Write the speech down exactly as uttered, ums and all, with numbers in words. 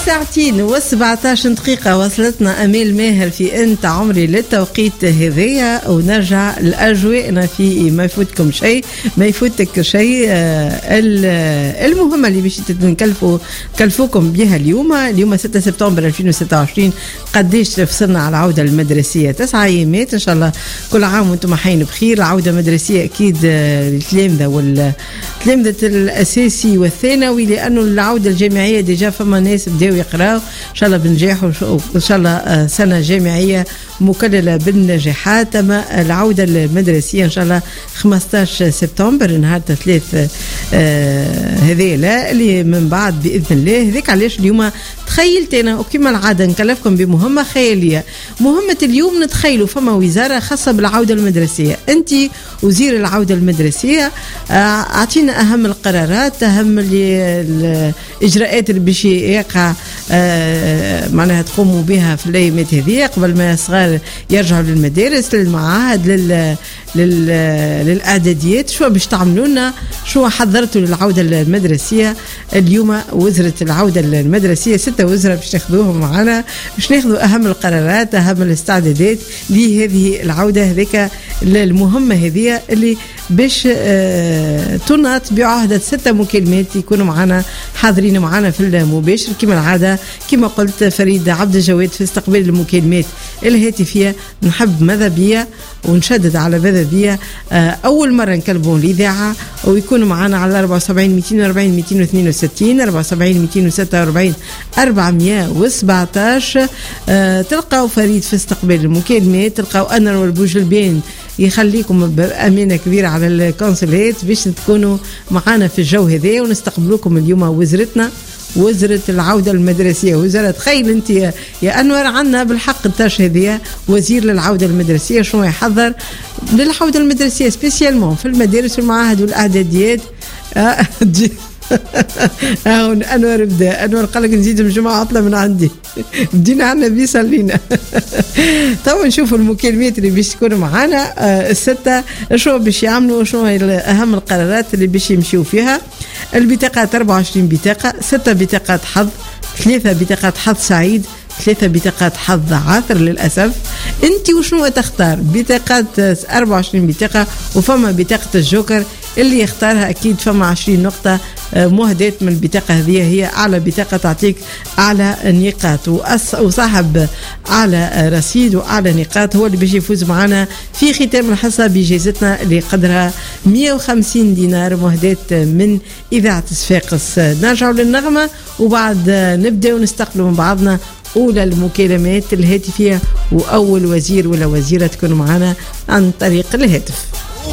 ساعتين وسبعتاش دقيقة وصلتنا أميل ماهر في أنت عمري للتوقيت هذية، ونرجع لأجواءنا في ما يفوتكم شيء ما يفوتك شيء. المهمة اللي باش نكلفوا كلفوكم بها اليوم اليوم ستة سبتمبر ألفين وستة وعشرين، قديش تفصلنا على العودة المدرسية؟ تسعة أيامات إن شاء الله، كل عام وانتم حين بخير. العودة المدرسية أكيد للتلامذة والتلامذة الأساسي والثانوي، لأنه العودة الجامعية ديجا فما ناس بداوا يقراوا إن شاء الله بنجاح، وإن شاء الله سنة جامعية مكللة بالنجاحات. أما العودة المدرسية إن شاء الله خمسة عشر سبتمبر نهار ثلاث آه هذه لا اللي من بعد بإذن الله. هذيك علاش اليوم تخيلت أنا وكما العادة نكلفكم بمهمة خيالية. مهمة اليوم نتخيلوا فما وزارة خاصة بالعودة المدرسية، أنت وزير العودة المدرسية، أعطينا أهم القرارات، أهم الإجراءات اللي باش يقع معناها تقوموا بها في الأيامات هذه قبل ما الصغار يرجعوا للمدارس للمعاهد لل لل... للإعداديات. شو باش تعملوا لنا؟ شو حضرتوا للعودة المدرسية اليوم؟ وزارة العودة المدرسية ستة وزراء باش ناخذوهم معنا، باش ناخذوا أهم القرارات أهم الاستعدادات لهذه العودة هذيك المهمة هذه اللي باش آه تنط بعهدة ستة مكالمات يكونوا معنا حاضرين معنا في المباشر كما العادة. كما قلت فريد عبد الجواد في استقبال المكالمات الهاتفية. نحب ماذا بيا ونشدد على ماذا بيا آه أول مرة نكلمون الإذاعة ويكونوا معنا على أربعة وسبعين مئتين وأربعين مئتين واثنين وستين أربعة وسبعين مئتين وستة وأربعين أربعمئة وسبعتاش. آه تلقاو فريد في استقبال المكالمات، تلقاو أنور البوجلبين يخليكم بأمانة كبيرة على الكونسولات باش تكونوا معنا في الجو هذا ونستقبلوكم اليوم. وزرتنا وزارة العودة المدرسية، وزارة تخيل انت يا, يا أنور عنا بالحق التاش هذه وزير للعودة المدرسية شنو يحضر للعودة المدرسية سبيسيالمون في المدارس والمعاهد والأعداديات. أنور بدأ أنور قال لك نزيد الجمعة عطلة من عندي بدينا عنا بيصلينا. طبعا نشوفوا المكالمات اللي باش تكون معنا الستة شو باش يعملوا، شو أهم القرارات اللي باش يمشيوا فيها. البطاقات أربعة وعشرين بطاقة، ستة بطاقات حظ، ثلاثة بطاقات حظ سعيد، ثلاثة بطاقات حظ عاثر للأسف. انت وشنو تختار؟ بطاقات أربعة وعشرين بطاقة وفما بطاقة الجوكر اللي يختارها أكيد فما عشرين نقطة مهدات من البطاقة هذه، هي أعلى بطاقة تعطيك أعلى نقاط، وصاحب أعلى رصيد وأعلى نقاط هو اللي باش يفوز معنا في ختام الحصة بجائزتنا اللي قدرها مئة وخمسين دينار مهدات من إذاعة صفاقس. نرجعوا للنغمة وبعد نبدأ ونستقبل من بعضنا أولى المكالمات الهاتفية وأول وزير ولا وزيرة تكون معنا عن طريق الهاتف.